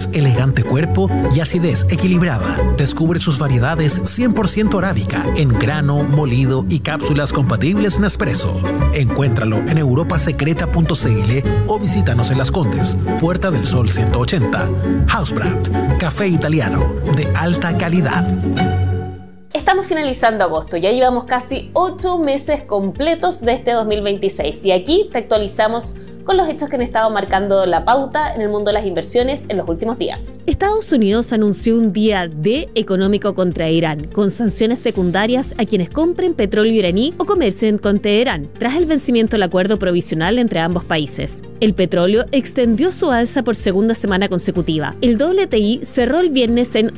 elegante cuerpo y acidez equilibrada. Descubre sus variedades 100% arábica en grano, molido y cápsulas compatibles Nespresso. Encuéntralo en europasecreta.cl o visítanos en Las Condes, Puerta del Sol 180. Housebrand, café italiano de alta calidad. Estamos finalizando agosto, ya llevamos casi 8 meses completos de este 2026 y aquí te actualizamos con los hechos que han estado marcando la pauta en el mundo de las inversiones en los últimos días. Estados Unidos anunció un día D económico contra Irán, con sanciones secundarias a quienes compren petróleo iraní o comercien con Teherán, tras el vencimiento del acuerdo provisional entre ambos países. El petróleo extendió su alza por segunda semana consecutiva. El WTI cerró el viernes en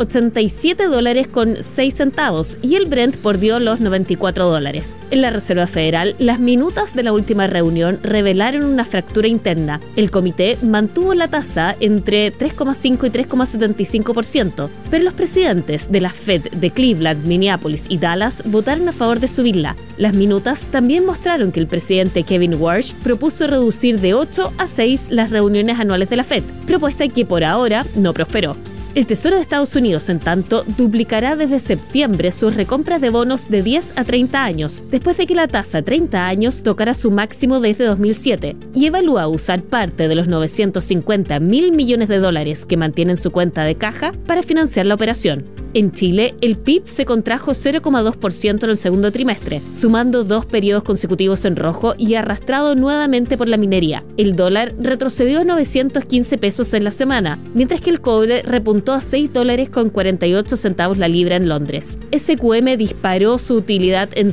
$87.06 y el Brent bordeó los $94. En la Reserva Federal, las minutas de la última reunión revelaron una fractura interna. El comité mantuvo la tasa entre 3,5 y 3,75%, pero los presidentes de la Fed de Cleveland, Minneapolis y Dallas votaron a favor de subirla. Las minutas también mostraron que el presidente Kevin Warsh propuso reducir de 8 a 6 las reuniones anuales de la Fed, propuesta que por ahora no prosperó. El Tesoro de Estados Unidos, en tanto, duplicará desde septiembre sus recompras de bonos de 10 a 30 años, después de que la tasa a 30 años tocara su máximo desde 2007, y evalúa usar parte de los $950 mil millones que mantiene en su cuenta de caja para financiar la operación. En Chile, el PIB se contrajo 0,2% en el segundo trimestre, sumando 2 periodos consecutivos en rojo y arrastrado nuevamente por la minería. El dólar retrocedió a 915 pesos en la semana, mientras que el cobre repuntó a $6.48 la libra en Londres. SQM disparó su utilidad en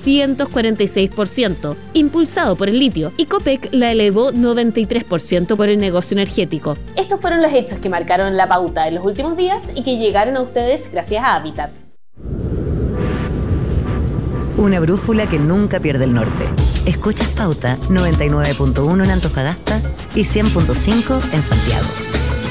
646%, impulsado por el litio, y Copec la elevó 93% por el negocio energético. Estos fueron los hechos que marcaron la pauta en los últimos días y que llegaron a ustedes gracias a Habitat. Una brújula que nunca pierde el norte. Escuchas Pauta 99.1 en Antofagasta y 100.5 en Santiago.